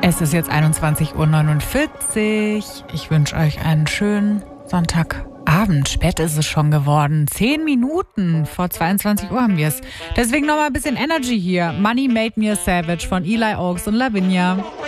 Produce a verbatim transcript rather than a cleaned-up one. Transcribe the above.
Es ist jetzt einundzwanzig Uhr neunundvierzig. Ich wünsche euch einen schönen Sonntagabend. Spät ist es schon geworden. Zehn Minuten vor zweiundzwanzig Uhr haben wir es. Deswegen nochmal ein bisschen Energy hier. Money Made Me a Savage von Eli Oaks und Lavinia.